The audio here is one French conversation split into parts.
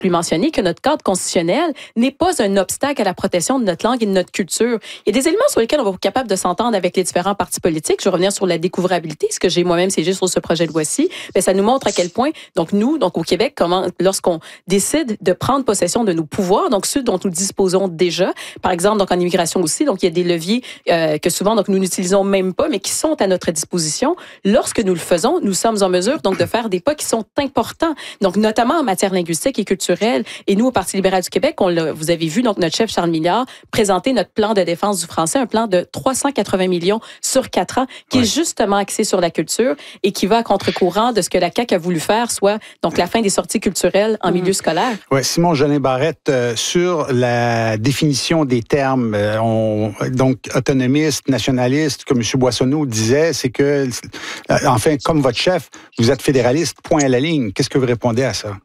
lui mentionner que notre cadre constitutionnel n'est pas un obstacle à la protection de notre langue et de notre culture. Il y a des éléments sur lesquels on va être capable de s'entendre avec les différents partis politiques. Je vais revenir sur la découvrabilité, ce que j'ai moi-même siégé sur ce projet de loi-ci. Mais ça nous montre à quel point, donc au Québec, comment, lorsqu'on décide de prendre possession de nos pouvoirs, donc ceux dont nous disposons déjà, par exemple, donc en immigration aussi, donc il y a des leviers que souvent donc nous n'utilisons même pas, mais qui sont à notre disposition. Lorsque nous le faisons, nous sommes en mesure donc de faire des pas qui sont importants, donc notamment en matière linguistique et culturelle. Et nous, au Parti libéral du Québec, vous avez vu donc notre chef Charles Milliard présenter notre plan de défense du français, un plan de 380 millions sur 4 ans, qui est justement axé sur la culture et qui va à contre-courant de ce que la CAQ a voulu faire, soit donc la fin des sorties culturelles en milieu scolaire. Oui, Simon Jolin Barrette, sur la définition des termes, donc autonomiste, nationaliste, comme M. Boissonneau disait, c'est que, enfin, comme votre chef, vous êtes fédéraliste, point à la ligne. Qu'est-ce que vous répondez à ça?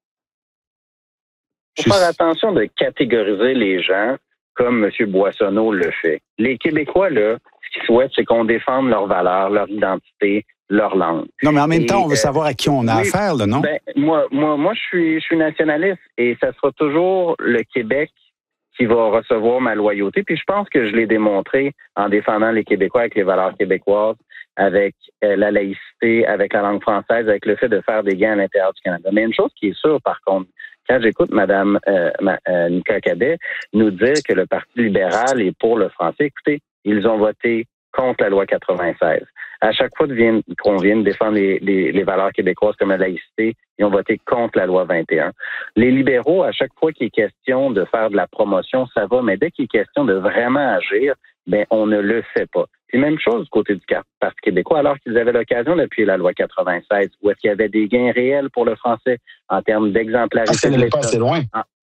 Il faut faire attention de catégoriser les gens comme M. Boissonneau le fait. Les Québécois, là, ce qu'ils souhaitent, c'est qu'on défende leurs valeurs, leur identité, leur langue. Non, mais en même temps, on veut savoir à qui on a affaire, là, non? Moi, je suis nationaliste et ça sera toujours le Québec qui va recevoir ma loyauté. Puis je pense que je l'ai démontré en défendant les Québécois avec les valeurs québécoises, avec la laïcité, avec la langue française, avec le fait de faire des gains à l'intérieur du Canada. Mais une chose qui est sûre, par contre, quand j'écoute Mme Nicole Cadet nous dire que le Parti libéral est pour le français, écoutez, ils ont voté contre la loi 96. À chaque fois qu'on vient de défendre les valeurs québécoises comme la laïcité, ils ont voté contre la loi 21. Les libéraux, à chaque fois qu'il est question de faire de la promotion, ça va, mais dès qu'il est question de vraiment agir, on ne le fait pas. Puis même chose du côté du Parti québécois, alors qu'ils avaient l'occasion d'appuyer la loi 96, où est-ce qu'il y avait des gains réels pour le français en termes d'exemplarité. Ça n'allait pas assez loin.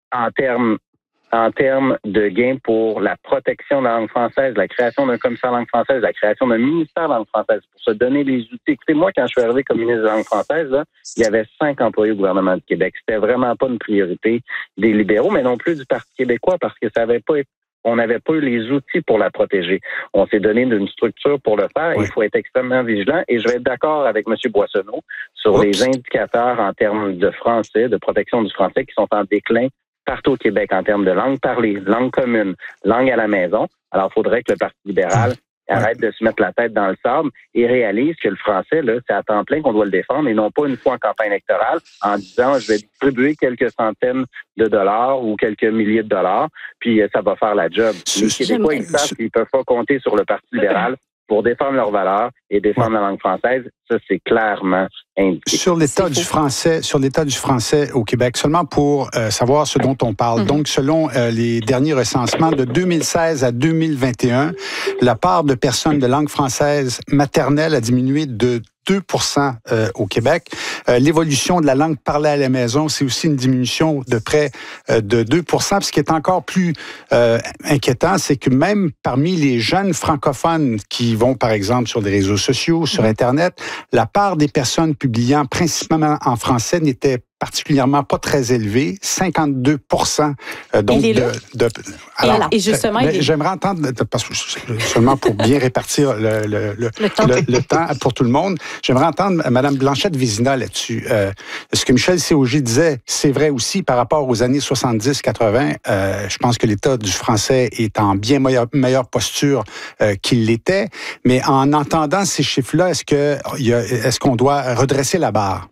En termes de gains pour la protection de la langue française, la création d'un commissaire de langue française, la création d'un ministère de langue française pour se donner les outils. Écoutez, moi, quand je suis arrivé comme ministre de langue française, là, il y avait 5 employés au gouvernement du Québec. C'était vraiment pas une priorité des libéraux, mais non plus du Parti québécois parce que on n'avait pas eu les outils pour la protéger. On s'est donné une structure pour le faire et il faut être extrêmement vigilant. Et je vais être d'accord avec M. Boissonneau sur les indicateurs en termes de français, de protection du français qui sont en déclin partout au Québec en termes de langue parlée, langue commune, langue à la maison. Alors, il faudrait que le Parti libéral arrête de se mettre la tête dans le sable et réalise que le français, là, c'est à temps plein qu'on doit le défendre et non pas une fois en campagne électorale en disant je vais distribuer quelques centaines de dollars ou quelques milliers de dollars, puis ça va faire la job. Les Québécois, ils savent qu'ils ne peuvent pas compter sur le Parti libéral pour défendre leurs valeurs et défendre la langue française. Ça, c'est clairement indiqué. Sur l'état du français au Québec, seulement pour savoir ce dont on parle. Donc, selon les derniers recensements de 2016 à 2021, la part de personnes de langue française maternelle a diminué de 2% au Québec. L'évolution de la langue parlée à la maison, c'est aussi une diminution de près de 2%. Puis ce qui est encore plus inquiétant, c'est que même parmi les jeunes francophones qui vont, par exemple, sur des réseaux sociaux, sur Internet, la part des personnes publiant principalement en français n'était particulièrement pas très élevé, 52%. Donc alors, et justement, j'aimerais entendre, parce que seulement pour bien répartir le temps pour tout le monde, j'aimerais entendre Mme Blanchette-Vézina là-dessus. Ce que Michel Séauger disait, c'est vrai aussi par rapport aux années 70-80. Je pense que l'état du français est en bien meilleure posture qu'il l'était. Mais en entendant ces chiffres-là, est-ce qu'on doit redresser la barre?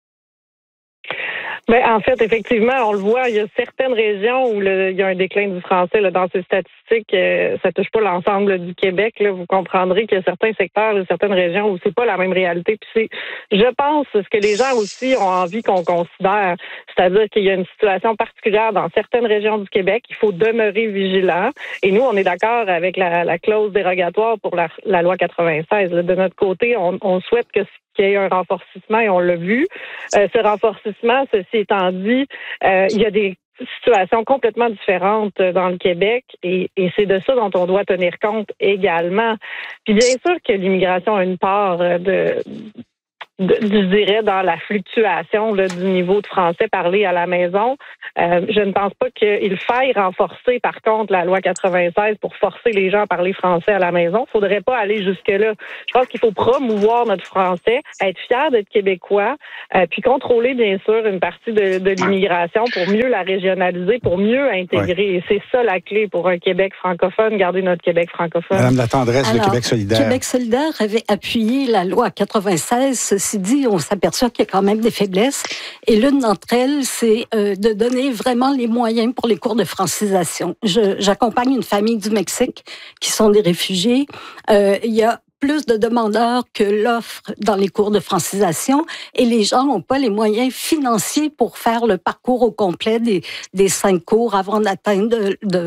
En fait, effectivement, on le voit, il y a certaines régions où il y a un déclin du français là, dans ces statistiques. Ça touche pas l'ensemble du Québec. Là. Vous comprendrez qu'il y a certains secteurs, certaines régions où c'est pas la même réalité. Puis je pense, ce que les gens aussi ont envie qu'on considère, c'est-à-dire qu'il y a une situation particulière dans certaines régions du Québec. Il faut demeurer vigilant. Et nous, on est d'accord avec la clause dérogatoire pour la loi 96. Là. De notre côté, on souhaite qu'il y ait un renforcement et on l'a vu. Ce renforcement, ceci étant dit, il y a des situations complètement différentes dans le Québec et c'est de ça dont on doit tenir compte également. Puis bien sûr que l'immigration a une part je dirais, dans la fluctuation là, du niveau de français parlé à la maison. Je ne pense pas qu'il faille renforcer, par contre, la loi 96 pour forcer les gens à parler français à la maison. Il ne faudrait pas aller jusque-là. Je pense qu'il faut promouvoir notre français, être fier d'être québécois, puis contrôler, bien sûr, une partie de l'immigration pour mieux la régionaliser, pour mieux intégrer. Et c'est ça la clé pour un Québec francophone, garder notre Québec francophone. Madame Latendresse de Québec solidaire. Québec solidaire avait appuyé la loi 96. Ceci dit, on s'aperçoit qu'il y a quand même des faiblesses. Et l'une d'entre elles, c'est de donner vraiment les moyens pour les cours de francisation. J'accompagne une famille du Mexique qui sont des réfugiés. Il y a plus de demandeurs que l'offre dans les cours de francisation et les gens n'ont pas les moyens financiers pour faire le parcours au complet des 5 cours avant d'atteindre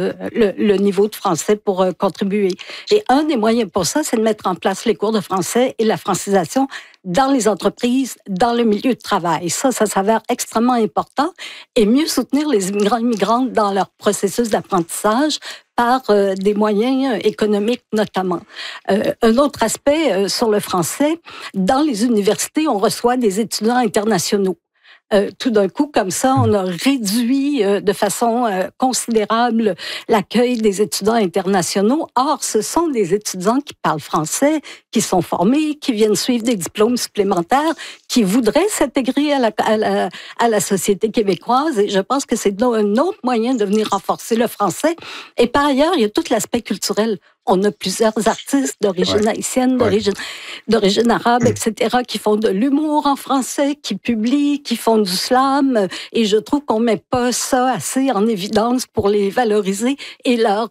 le niveau de français pour contribuer. Et un des moyens pour ça, c'est de mettre en place les cours de français et la francisation dans les entreprises, dans le milieu de travail. Ça s'avère extrêmement important et mieux soutenir les immigrants et immigrantes dans leur processus d'apprentissage par des moyens économiques notamment. Un autre aspect sur le français, dans les universités, on reçoit des étudiants internationaux. Tout d'un coup, comme ça, on a réduit de façon considérable l'accueil des étudiants internationaux. Or, ce sont des étudiants qui parlent français, qui sont formés, qui viennent suivre des diplômes supplémentaires, qui voudraient s'intégrer à la société québécoise. Et je pense que c'est un autre moyen de venir renforcer le français. Et par ailleurs, il y a tout l'aspect culturel. On a plusieurs artistes d'origine haïtienne, d'origine arabe, etc., qui font de l'humour en français, qui publient, qui font du slam. Et je trouve qu'on met pas ça assez en évidence pour les valoriser et leur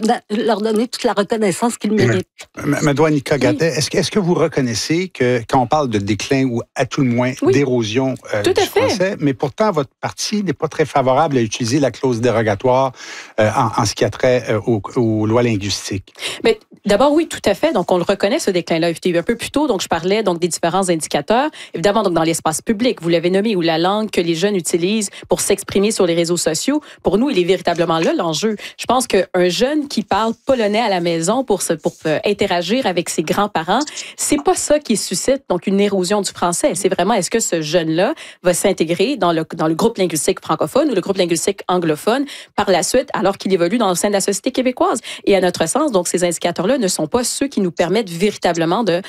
donner toute la reconnaissance qu'ils méritent. Madame Nika Gadet, est-ce que vous reconnaissez que quand on parle de déclin ou à tout le moins d'érosion du français, mais pourtant votre parti n'est pas très favorable à utiliser la clause dérogatoire en ce qui a trait aux lois linguistiques? Mais d'abord, oui, tout à fait. Donc, on le reconnaît, ce déclin-là. Un peu plus tôt, donc, je parlais donc, des différents indicateurs. Évidemment, donc, dans l'espace public, vous l'avez nommé, ou la langue que les jeunes utilisent pour s'exprimer sur les réseaux sociaux, pour nous, il est véritablement là l'enjeu. Je pense qu'un jeune qui parle polonais à la maison pour interagir avec ses grands-parents, c'est pas ça qui suscite donc une érosion du français. C'est vraiment, est-ce que ce jeune-là va s'intégrer dans le groupe linguistique francophone ou le groupe linguistique anglophone par la suite, alors qu'il évolue dans le sein de la société québécoise? Et à notre sens, donc, ces indicateurs-là ne sont pas ceux qui nous permettent véritablement de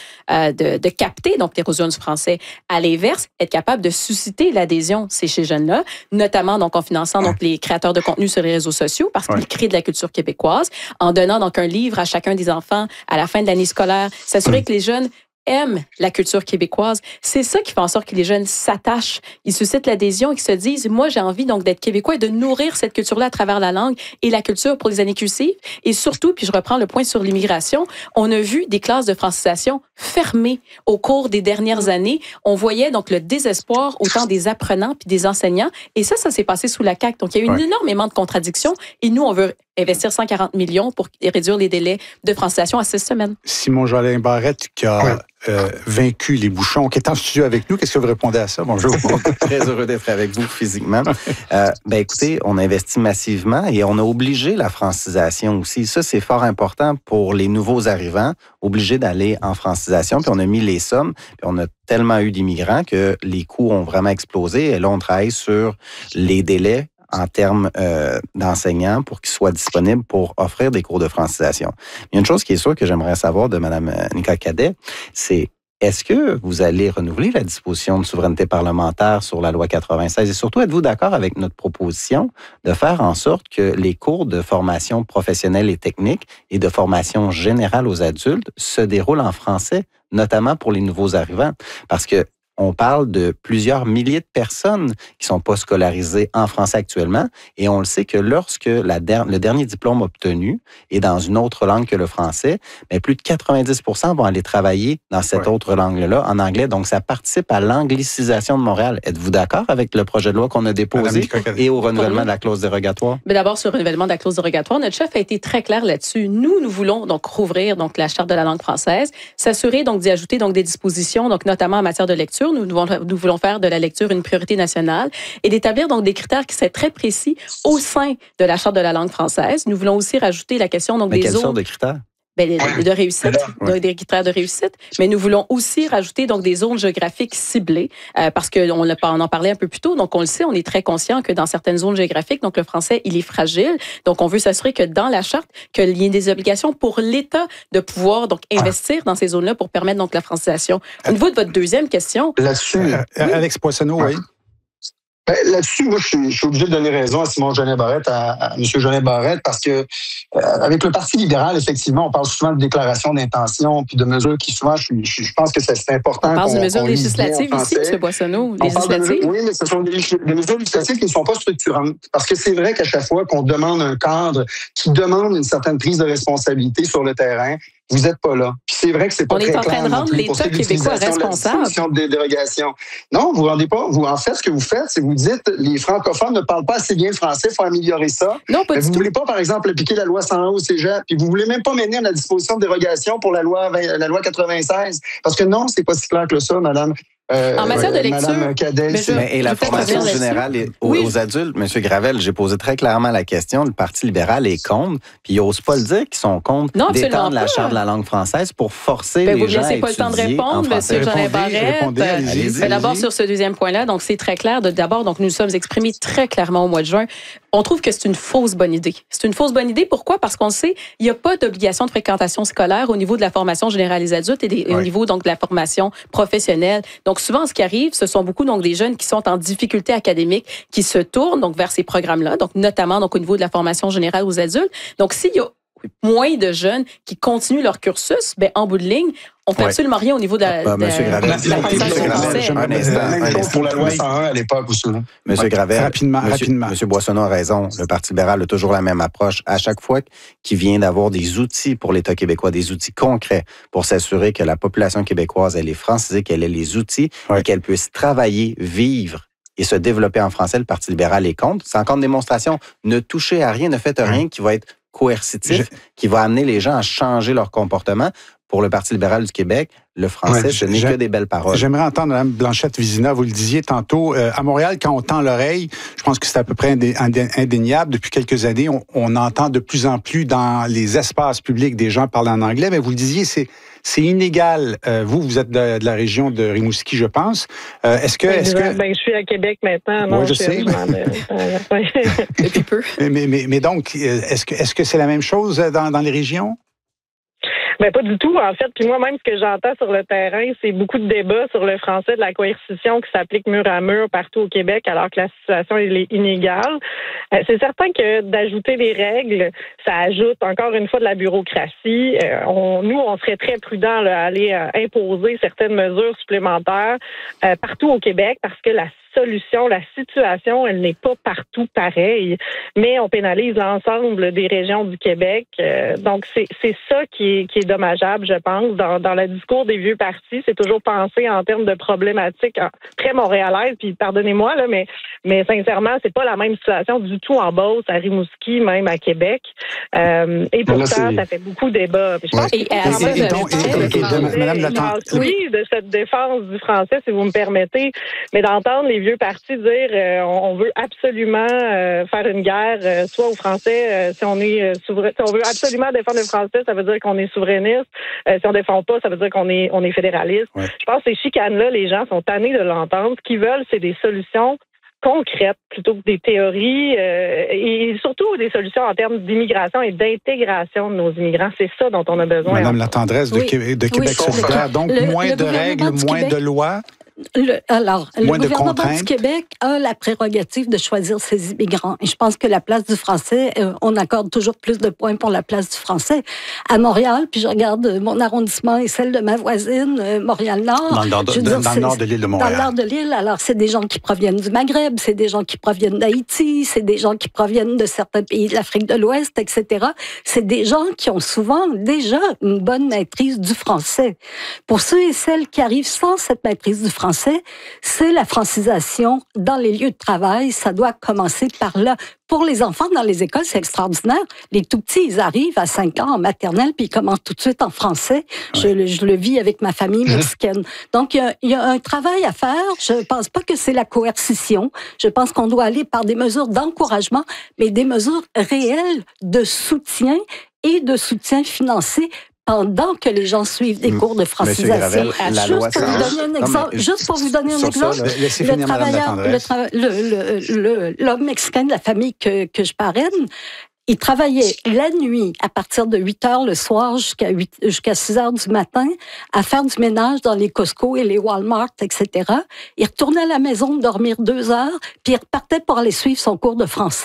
capter donc l'érosion du français. À l'inverse, être capable de susciter l'adhésion chez ces jeunes-là, notamment donc en finançant donc les créateurs de contenu sur les réseaux sociaux parce qu'ils créent de la culture québécoise, en donnant donc un livre à chacun des enfants à la fin de l'année scolaire, s'assurer que les jeunes aiment la culture québécoise. C'est ça qui fait en sorte que les jeunes s'attachent, ils suscitent l'adhésion et qu'ils se disent, moi, j'ai envie donc d'être québécois et de nourrir cette culture-là à travers la langue et la culture pour les années cursives. Et surtout, puis je reprends le point sur l'immigration, on a vu des classes de francisation fermées au cours des dernières années. On voyait donc le désespoir autant des apprenants puis des enseignants. Et ça s'est passé sous la CAQ. Donc, il y a eu énormément de contradictions et nous, on veut investir 140 millions pour réduire les délais de francisation à 6 semaines. Simon-Jolin Barrette, qui a vaincu les bouchons, qui est en studio avec nous. Qu'est-ce que vous répondez à ça? Bonjour. Très heureux d'être avec vous physiquement. Écoutez, on investit massivement et on a obligé la francisation aussi. Ça, c'est fort important pour les nouveaux arrivants, obligés d'aller en francisation. Puis on a mis les sommes, puis on a tellement eu d'immigrants que les coûts ont vraiment explosé. Et là, on travaille sur les délais en termes d'enseignants pour qu'ils soient disponibles pour offrir des cours de francisation. Il y a une chose qui est sûre que j'aimerais savoir de Mme Nika Gadet, c'est est-ce que vous allez renouveler la disposition de souveraineté parlementaire sur la loi 96 et surtout, êtes-vous d'accord avec notre proposition de faire en sorte que les cours de formation professionnelle et technique et de formation générale aux adultes se déroulent en français, notamment pour les nouveaux arrivants? Parce que on parle de plusieurs milliers de personnes qui sont pas scolarisées en français actuellement et on le sait que lorsque le dernier diplôme obtenu est dans une autre langue que le français, mais plus de 90% vont aller travailler dans cette autre langue-là, en anglais. Donc, ça participe à l'anglicisation de Montréal. Êtes-vous d'accord avec le projet de loi qu'on a déposé et au renouvellement de la clause dérogatoire? Mais d'abord, sur le renouvellement de la clause dérogatoire, notre chef a été très clair là-dessus. Nous voulons donc rouvrir donc, la Charte de la langue française, s'assurer donc d'y ajouter donc, des dispositions, donc, notamment en matière de lecture. Nous voulons faire de la lecture une priorité nationale et d'établir donc des critères qui seraient très précis au sein de la Charte de la langue française. Nous voulons aussi rajouter la question donc des autres. Quelle sorte de critères? de réussite, des critères de réussite, mais nous voulons aussi rajouter donc des zones géographiques ciblées parce qu'on en parlait un peu plus tôt. Donc, on le sait, on est très conscient que dans certaines zones géographiques, donc le français, il est fragile. Donc, on veut s'assurer que dans la charte, qu'il y ait des obligations pour l'État de pouvoir donc investir dans ces zones-là pour permettre donc la francisation. Au niveau de votre deuxième question... Là-dessus... Alex Poissonneau, oui. Là-dessus, moi, je suis obligé de donner raison à Simon Jolin-Barrette, à M. Jolin-Barrette, parce que avec le Parti libéral, effectivement, on parle souvent de déclaration d'intention puis de mesures qui, souvent, je pense que c'est important. On parle de mesures législatives ici, M. Poissonneau. Oui, mais ce sont des mesures législatives qui ne sont pas structurantes. Parce que c'est vrai qu'à chaque fois qu'on demande un cadre qui demande une certaine prise de responsabilité sur le terrain, vous n'êtes pas là. Puis c'est vrai que c'est pas très clair. On est en train de rendre l'État québécois responsable. De dérogation. Non, vous ne rendez pas. En fait, ce que vous faites, c'est que vous dites les francophones ne parlent pas assez bien le français, il faut améliorer ça. Non, pas du tout. Vous ne voulez pas, par exemple, appliquer la loi 101 au cégep, puis vous ne voulez même pas mener à la disposition de dérogation pour la loi 96. Parce que non, c'est pas si clair que ça, madame. En matière de lecture, et la formation générale aux adultes, M. Gravel, j'ai posé très clairement la question. Le Parti libéral est contre, puis ils n'osent pas le dire qu'ils sont contre d'étendre la charte de la langue française pour forcer les gens à étudier en français. Vous ne laissez pas le temps de répondre, M. Jolin-Barrette. D'abord, sur ce deuxième point-là, donc c'est très clair. D'abord, donc nous nous sommes exprimés très clairement au mois de juin. On trouve que c'est une fausse bonne idée. C'est une fausse bonne idée. Pourquoi? Parce qu'on sait, il n'y a pas d'obligation de fréquentation scolaire au niveau de la formation générale des adultes et au niveau donc de la formation professionnelle. Donc souvent, ce qui arrive, ce sont beaucoup donc des jeunes qui sont en difficulté académique, qui se tournent donc vers ces programmes-là, donc notamment donc au niveau de la formation générale aux adultes. Donc s'il y a moins de jeunes qui continuent leur cursus, en bout de ligne, on ne fait absolument rien au niveau de la pour la loi 101 à l'époque aussi. Monsieur Gravel, rapidement. Monsieur Boissonneau a raison. Le Parti libéral a toujours la même approche. À chaque fois qu'il vient d'avoir des outils pour l'État québécois, des outils concrets pour s'assurer que la population québécoise, elle est francisée, qu'elle ait les outils et qu'elle puisse travailler, vivre et se développer en français, le Parti libéral est contre. C'est encore une démonstration. Ne touchez à rien, ne faites rien qui va être coercitif, qui va amener les gens à changer leur comportement. Pour le Parti libéral du Québec, le français, ce n'est que des belles paroles. J'aimerais entendre Mme Blanchette-Vizina, vous le disiez tantôt, à Montréal, quand on tend l'oreille, je pense que c'est à peu près indéniable. Depuis quelques années, on entend de plus en plus dans les espaces publics des gens parler en anglais, mais vous le disiez, c'est inégal. Vous êtes de la région de Rimouski, je pense. Je suis à Québec maintenant. Oui, je sais. Depuis peu. Mais donc, est-ce que c'est la même chose dans les régions? Pas du tout, en fait. Puis moi-même, ce que j'entends sur le terrain, c'est beaucoup de débats sur le français de la coercition qui s'applique mur à mur partout au Québec, alors que la situation est inégale. C'est certain que d'ajouter des règles, ça ajoute encore une fois de la bureaucratie. On serait très prudents à aller imposer certaines mesures supplémentaires partout au Québec parce que la situation, elle n'est pas partout pareille, mais on pénalise l'ensemble des régions du Québec. Donc, c'est ça qui est dommageable, je pense. Dans le discours des vieux partis, c'est toujours pensé en termes de problématiques très montréalaises, puis pardonnez-moi, là, mais sincèrement, c'est pas la même situation du tout en Beauce, à Rimouski, même à Québec. Et pourtant, ça fait beaucoup de débats. Je pense de cette défense du français, si vous me permettez, mais d'entendre les vieux partis dire on veut absolument faire une guerre soit aux Français si on est souverain, si on veut absolument défendre le français, ça veut dire qu'on est souverainiste. Si on défend pas, ça veut dire qu'on est fédéraliste. Ouais. Je pense que ces chicanes-là, les gens sont tannés de l'entendre. Ce qu'ils veulent, c'est des solutions concrètes plutôt que des théories et surtout des solutions en termes d'immigration et d'intégration de nos immigrants. C'est ça dont on a besoin. Madame la tendresse de Québec solidaire. Donc, moins de règles, moins de lois. Le gouvernement du Québec a la prérogative de choisir ses immigrants. Et je pense que la place du français, on accorde toujours plus de points pour la place du français. À Montréal, puis je regarde mon arrondissement et celle de ma voisine, Montréal-Nord. Dans le nord de l'île de Montréal. Dans le nord de l'île, alors c'est des gens qui proviennent du Maghreb, c'est des gens qui proviennent d'Haïti, c'est des gens qui proviennent de certains pays de l'Afrique de l'Ouest, etc. C'est des gens qui ont souvent déjà une bonne maîtrise du français. Pour ceux et celles qui arrivent sans cette maîtrise du français, c'est la francisation dans les lieux de travail. Ça doit commencer par là. Pour les enfants dans les écoles, c'est extraordinaire. Les tout-petits, ils arrivent à 5 ans en maternelle, puis ils commencent tout de suite en français. Ouais. Je le vis avec ma famille mexicaine. Donc, il y a un travail à faire. Je ne pense pas que c'est la coercition. Je pense qu'on doit aller par des mesures d'encouragement, mais des mesures réelles de soutien et de soutien financier pendant que les gens suivent des cours de francisation. Gravel, la loi Juste pour vous donner un exemple, juste pour vous donner un exemple, l'homme mexicain de la famille que je parraine, il travaillait la nuit à partir de 8 heures le soir jusqu'à 6 heures du matin à faire du ménage dans les Costco et les Walmart, etc. Il retournait à la maison dormir 2 heures, puis il repartait pour aller suivre son cours de français.